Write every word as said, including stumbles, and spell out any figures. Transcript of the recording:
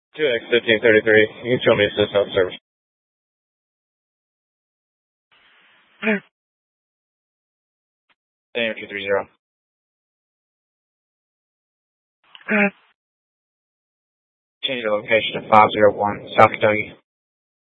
two X fifteen thirty-three. You can show me assist out service. Daniel two three zero. Change your location to five zero one South Kentucky.